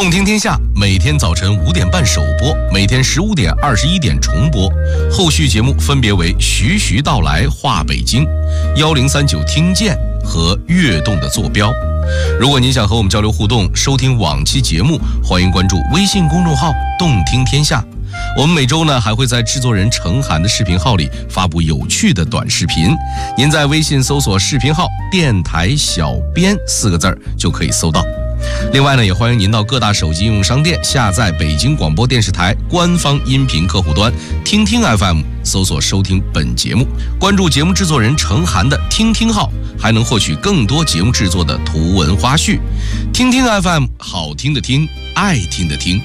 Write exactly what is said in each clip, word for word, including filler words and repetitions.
动听天下每天早晨五点半首播，每天十五点、二十一点重播。后续节目分别为徐徐道来话北京、幺零三九听见和跃动的坐标。如果您想和我们交流互动，收听往期节目，欢迎关注微信公众号动听天下。我们每周呢还会在制作人程涵的视频号里发布有趣的短视频，您在微信搜索视频号电台小编四个字儿就可以搜到。另外呢，也欢迎您到各大手机应用商店下载北京广播电视台官方音频客户端听听 F M， 搜索收听本节目，关注节目制作人程涵的听听号，还能获取更多节目制作的图文花絮。听听 F M， 好听的听，爱听的听。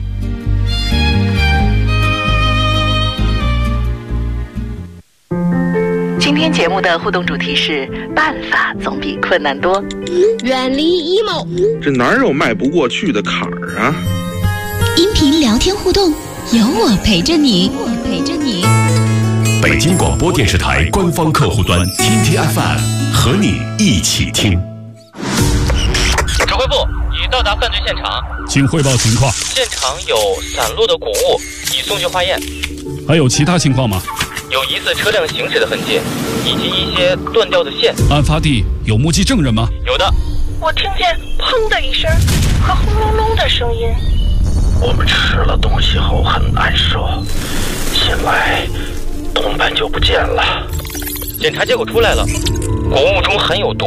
今天节目的互动主题是办法总比困难多， 远离 emo， 这哪有迈不过去的坎儿啊？ 音频聊天互动，有我陪着你，我陪着你。 北京广播电视台官方客户端听听 F M， 和你一起听。 指挥部已到达犯罪现场， 请汇报情况。 现场有散落的谷物，已送去化验。 还有其他情况吗？ 有疑似车辆行驶的痕迹，以及一些断掉的线。 案发地有目击证人吗？ 有的。 我听见砰的一声和轰隆隆的声音。 我们吃了东西后很难受，醒来同伴就不见了。 检查结果出来了，谷物中含有毒。